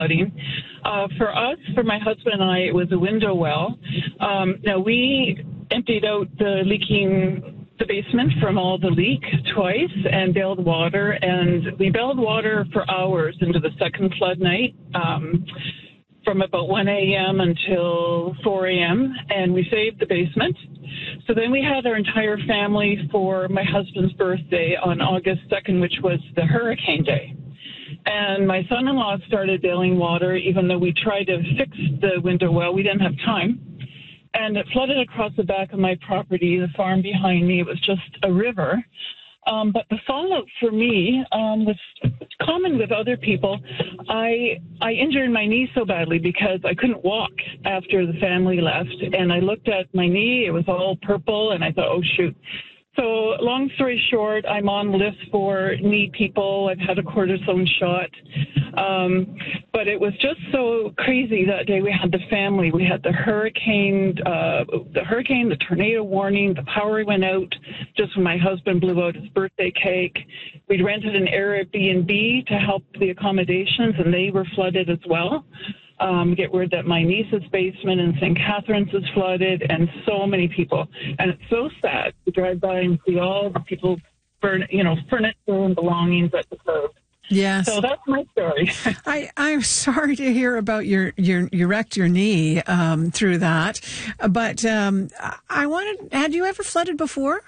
flooding. For us, for my husband and I, it was a window well. Now, we emptied out the basement from all the leak twice and bailed water. And we bailed water for hours into the second flood night. From about 1 a.m. until 4 a.m., and we saved the basement. So then we had our entire family for my husband's birthday on August 2nd, which was the hurricane day. And my son-in-law started bailing water, even though we tried to fix the window well. We didn't have time. And it flooded across the back of my property, the farm behind me. It was just a river. But the fallout for me was common with other people. I injured my knee so badly because I couldn't walk after the family left. And I looked at my knee. It was all purple. And I thought, oh, shoot. So long story short, I'm on the list for knee people. I've had a cortisone shot. But it was just so crazy that day. We had the family. We had the hurricane, the tornado warning. The power went out just when my husband blew out his birthday cake. We rented an Airbnb to help the accommodations, and they were flooded as well. Get word that my niece's basement in St. Catharines is flooded, and so many people. And it's so sad to drive by and see all the people, furniture and belongings at the curb. Yes. So that's my story. I'm sorry to hear about you wrecked your knee through that. But had you ever flooded before?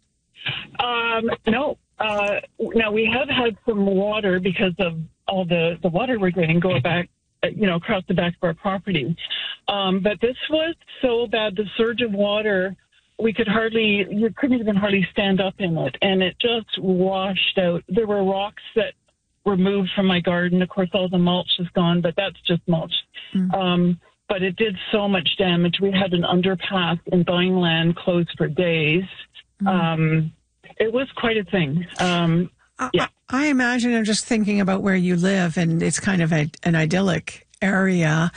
No. Now, we have had some water because of all the water we're getting go back, across the back of our property. But this was so bad, the surge of water, you couldn't even hardly stand up in it. And it just washed out. There were rocks that were moved from my garden. Of course, all the mulch is gone, but that's just mulch. But it did so much damage. We had an underpass in Vineland closed for days. It was quite a thing. I imagine, I'm just thinking about where you live, and it's kind of an idyllic area,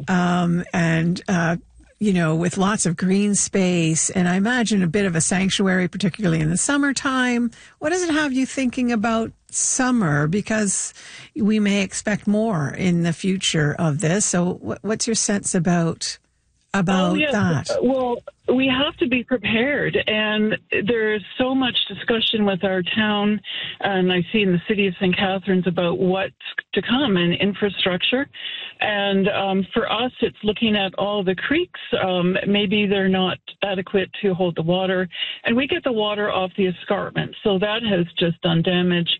with lots of green space, and I imagine a bit of a sanctuary, particularly in the summertime. What does it have you thinking about summer? Because we may expect more in the future of this. So what's your sense about that? Well, we have to be prepared, and there's so much discussion with our town, and I see in the city of St. Catharines about what's to come in infrastructure. And for us, it's looking at all the creeks. Maybe they're not adequate to hold the water, and we get the water off the escarpment, so that has just done damage.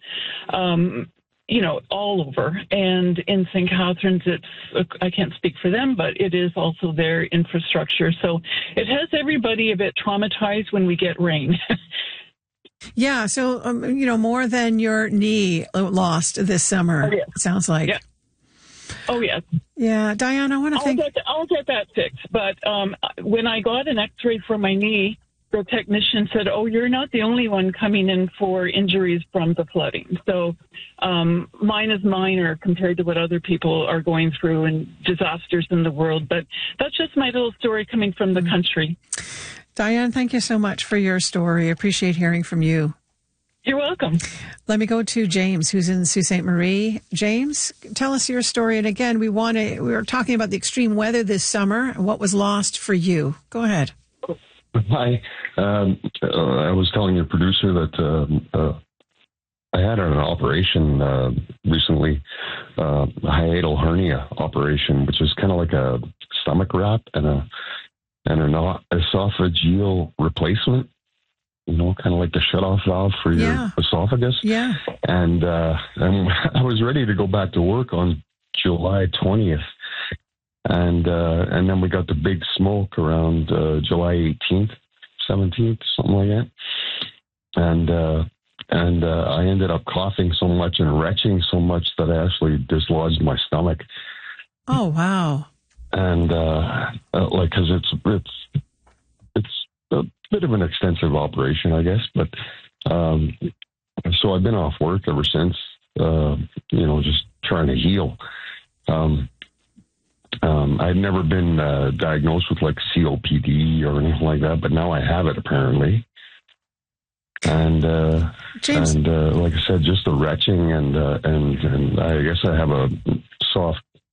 All over. And in St. Catharines, I can't speak for them, but it is also their infrastructure. So it has everybody a bit traumatized when we get rain. Yeah. So, more than your knee lost this summer, it sounds like. Yeah. Oh, yes. Yeah. Diane, I want to think. I'll get that fixed. But when I got an x-ray for my knee, the technician said, "Oh, you're not the only one coming in for injuries from the flooding. So mine is minor compared to what other people are going through and disasters in the world." But that's just my little story coming from the country. Diane, thank you so much for your story. Appreciate hearing from you. You're welcome. Let me go to James, who's in Sault Ste. Marie. James, tell us your story. And again, we were talking about the extreme weather this summer and what was lost for you. Go ahead. Hi. I was telling your producer that I had an operation recently, a hiatal hernia operation, which is kind of like a stomach wrap and an esophageal replacement. Kind of like the shutoff valve for your esophagus. Yeah. And I was ready to go back to work on July 20th. And then we got the big smoke around July 18th, 17th, something like that. And I ended up coughing so much and retching so much that I actually dislodged my stomach. Oh, wow. And because it's a bit of an extensive operation, I guess. But so I've been off work ever since, just trying to heal. I'd never been diagnosed with like COPD or anything like that, but now I have it apparently. And James, like I said, just the retching and I guess I have a soft